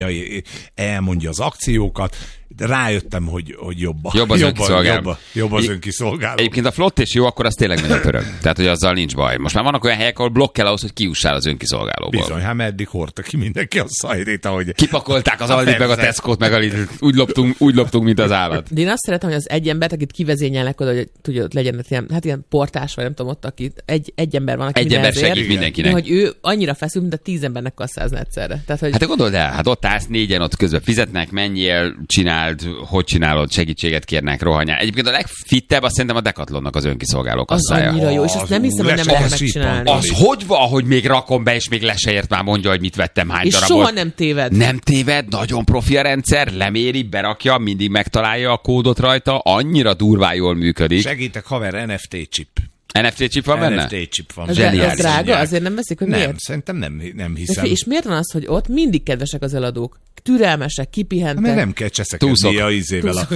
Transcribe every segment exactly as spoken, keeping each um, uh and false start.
elmondja az akciókat, de rájöttem, hogy, hogy jobb, jobb az önkiszolgáló. Jobb, jobb az önkiszolgáló. Egyébként a flott és jó, akkor az tényleg nagyon pörög. Tehát, hogy azzal nincs baj. Most már vannak olyan helyek, ahol blokk kell ahhoz, hogy kiussál az önkiszolgálóból. Bizony, hát meddig hordta ki mindenki a szajrét, ahogy... Kipakolták az Aldit, meg a Tesco-t, meg a Lidl. Úgy loptunk, úgy loptunk, mint az állat. De én azt szeretem, hogy az egy embert, akit kivezényelnek oda, hogy tudja, ott legyen ilyen, hát ilyen portás, vagy nem tudom, ott, aki egy, egy ember van, aki egy ember segít mindenkinek. De, hogy ő annyira feszül, mint a tíz embernek kasszázna egyszerre. Tehát, hogy... Hát gondold el, hát ott állsz négyen, ott közben fizetnek, menjél, csináld, hogy csinálod, segítséget kérnek, rohanjál. Egyébként a legfittebb azt szerintem a Decathlonnak az önkiszolgáló kasszája. Az annyira jó, és azt nem hiszem, hogy nem lehet megcsinálni. Az hogy van, hogy még rakom be, és még le se ért, már mondja, hogy mit vettem, hány és darabot. És soha nem téved. Nem téved, nagyon profi a rendszer, leméri, berakja, mindig megtalálja a kódot rajta, annyira durván jól működik. Segítek, haver, en ef té chip. en ef té chip van benne? en ef té chip van. Ez, ez drága? Azért nem veszik, hogy nem, miért? Szerintem nem, nem hiszem. És miért van az, hogy ott mindig kedvesek az eladók? Türelmesek, kipihentek. Mert nem kell cseszekedni a izével a,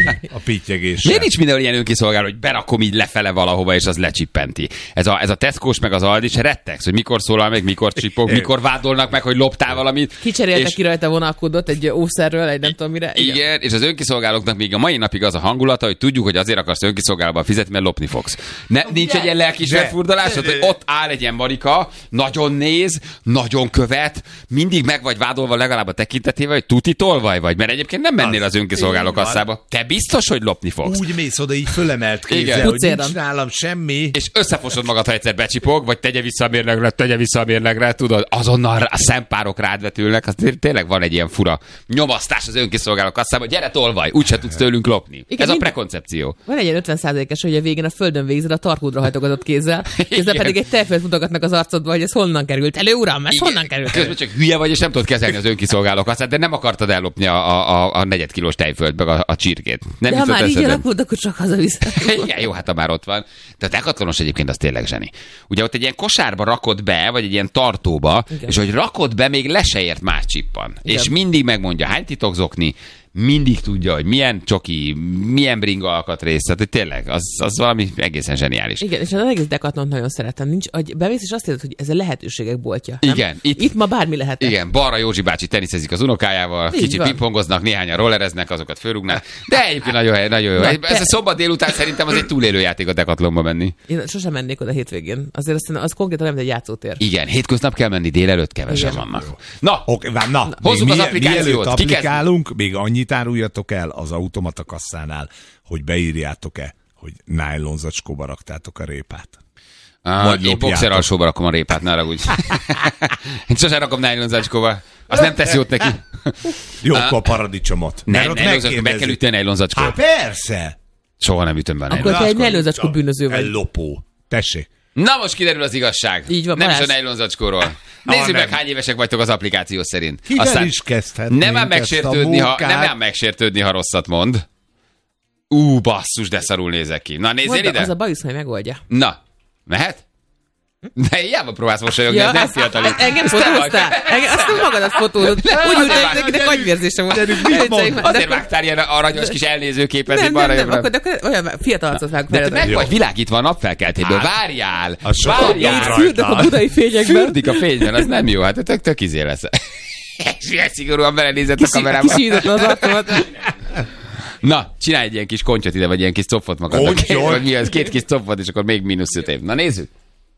a pittyegéssel. Miért nincs mindenhol ilyen önkiszolgáló, hogy berakom így lefele valahova, és az lecsippenti? Ez a, ez a Tesco-s meg az Aldi, se rettegsz, hogy mikor szólal meg, mikor csipog, mikor vádolnak meg, hogy loptál valamit. Kicseréltek és... ki rajta a vonalkódot egy ószerről, egy nem tudom mire. Igen. Igen, és az önkiszolgálóknak még a mai napig az a hangulata, hogy tudjuk, hogy azért akarsz önkiszolgálóban fizetni, mert lopni fogsz. Ne, nincs egy ilyen lelkismert furdalásod, hogy ott áll egy ilyen marika, nagyon néz, nagyon követ, mindig meg vagy vádolva legalább a tekintetével, hogy tuti tolvaj vagy, mert egyébként nem mennél az önkiszolgáló kasszába. Te biztos, hogy lopni fogsz. Úgy mész oda, így fölemelt kézzel, hogy nincs nálam semmi. És összefosod magad, ha egyszer becsipog, vagy tegye vissza a mérlegre, tegye vissza a mérlegre, tudod, azonnal a szempárok rád vetülnek, az tényleg van egy ilyen fura nyomasztás az önkiszolgáló kasszába, gyere tolvaj, úgyse tudsz tőlünk lopni. Igen, ez a prekoncepció. Van egy ilyen ötven százalékos, hogy a végén a földön végzed a tarkódra hajtogatott kézzel, közben pedig egy tejfölt mutogatnak az arcodba, hogy ez honnan került elő, uram, ez honnan került elő. Közben csak hülye vagy, és nem tudod kezelni az önkiszolgáló kasszát, de nem akartad ellopni a, a, a negyed kilós tejfölt, meg a, a csirkét. Nem de ha már így alakult, akkor csak hazaviszed. Igen, jó, hát ha már ott van. De a Decathlonos egyébként az tényleg zseni. Ugye ott egy ilyen kosárba rakod be, vagy egy ilyen tartóba, igen. És hogy rakod be, még le se ért más csippan. Igen. És mindig megmondja, hány titokzokni, mindig tudja, hogy milyen csoki, milyen bringa alkatrész, tehát hogy tényleg, az, az valami egészen zseniális. Igen, és az egész Decathlont nagyon szeretem. Nincs, hogy bemész, és azt érzed, hogy ez a lehetőségek boltja. Nem? Igen. Itt, itt ma bármi lehet. Igen, balra Józsi bácsi teniszezik az unokájával, így kicsit van. Pingpongoznak, néhányan rollereznek, azokat fölrúgnák. De egyébként nagyon, nagyon jó. Na, ez te... a szombat délután szerintem az egy túlélő játék a Decathlonba menni. Én sosem mennék oda hétvégén. Azért aztán az konkrétan nem egy játszótér. Igen, hétköznap kell menni, délelőtt kevesen igen. vannak. Na, okay, na, na hozzuk az applikációt. Mielőtt applikálunk, még annyit áruljatok el az automata kasszánál, hogy beírjátok-e, hogy nylon zacskóba raktátok a répát. Uh, én boxer alsóba rakom a répát, ne haragudj. Én sosem rakom nylon zacskóba. Azt nem tesz jót neki. Jó, akkor a paradicsomot. Nem, nylon meg kell ütni a nylon zacskót. Hát persze! Soha nem ütöm be a nylon zacskót. Akkor te egy nylon zacskó bűnöző vagy. Lopó. Tessék. Na most kiderül az igazság. Így van, nem is a nylon zacskóról. Nézzük meg, hány évesek vagytok az applikáció szerint. Kivel is kezdhetnénk nem ám megsértődni, ha, nem ám megsértődni, ha rosszat mond. Ú, basszus, de szarul nézek ki. Na, nézzél ide. Az a bajusz, hogy megoldja. Na, mehet? De hiába próbálsz mosolyogni, ja, ez nem fiatalít. Engem fotóztál. Azt nem magadat fotózod. Úgy úgy, hogy nekinek agyvérzése volt. Azért vágtál ilyen aranyos kis elnézőképet. Nem, nem, nem, akkor olyan fiatal arcot vágok fel. De te meg vagy világítva a napfelkeltéből. Várjál! Várjál! Fürdök a budai fényekben. Fürdik a fényben, az nem jó. Hát tök tök izé lesz. És ilyen szigorúan belenézett a kamerába. Kisídatlan az arcomat. Na, csinálj egy ilyen kis koncsot ide, vagy ilyen kis copfot magadnak. Koncsot? Mi az? Két kis copfot, és akkor még mínusz öt év. Na nézzük.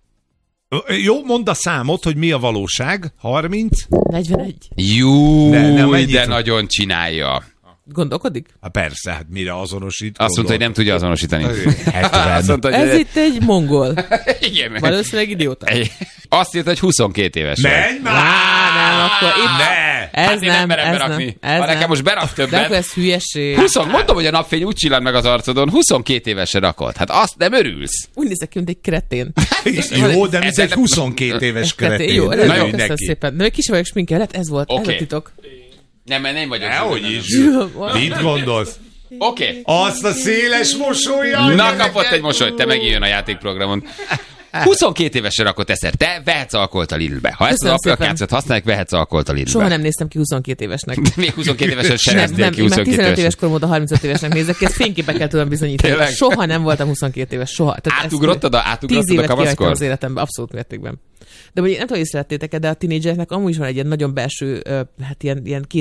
Jó, mondd a számot, hogy mi a valóság. harminc? negyvenegy. Jú, de, de nagyon csinálja. Gondolkodik? Hát persze, hát mire azonosít? Azt mondta, hogy nem tudja azonosítani. hetven. Mondta, hogy ez itt egy mongol. Igen. Valószínűleg idióta. Azt írt, hogy huszonkét éves. Menj már! Nem, akkor itt... Ne! Ez hát nem, nem ez berakni. nem. Ez ha nekem nem. most berak többet. De akkor ez hülyeség. húsz, mondom, hogy a napfény úgy csillan meg az arcodon, huszonkét évesre rakod. Hát azt nem örülsz. Úgy nézek ki, mint egy kretén. Jó, de mint egy huszonkét éves kretén. Jó, köszönöm szépen. De még kis vagyok sminkelet, ez volt, ez a titok. Nem, mert nem vagyok. Nehogy is. Mit gondolsz? Oké. Azt a széles mosolya. Na, kapott egy mosolyt, te megijön a játékprogramon. huszonkét évesen akkor teszel. Te vehetsz alkoholt a Lidlbe. Ha ezt Köszönöm az applikációt használják, vehetsz alkoholt a Lidlbe. Soha nem néztem ki huszonkét évesnek. Még huszonkét évesen sem Nem, néztél nem, ki én már huszonkét tizenöt évesen. éves korom óta harmincöt évesnek nézek ki, ezt fényképekkel tudom bizonyítani. Tényleg? Soha nem voltam huszonkét éves, soha. Tehát Átugrottad a, tíz átugrottad a évet kihagytam kamaszkor? az életemben, abszolút mértékben. De hogy nem tudom, észrevettétek, de a tinédzsereknek amúgy is van egy ilyen nagyon belső, ö, hát ilyen, ilyen